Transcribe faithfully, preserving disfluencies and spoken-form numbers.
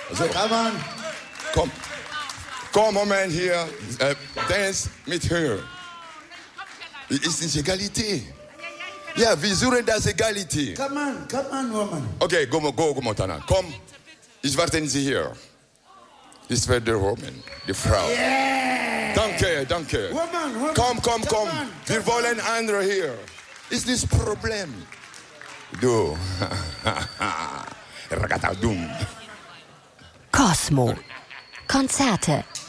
So. Come on. Komm. Komm, Moment hier. Äh, dance mit her. Ist nicht Egalität. Ja, wir suchen das Egalität. Come on, come on, woman. Okay, go, go, go, Montana. Komm, ich warte Sie hier. Ich werde der Woman, die Frau. Yeah. Danke, danke. Woman, woman. Komm, komm, komm. On, Wir wollen andere hier. Ist das Problem? Du. Ragazza dumm. Cosmo. Konzerte.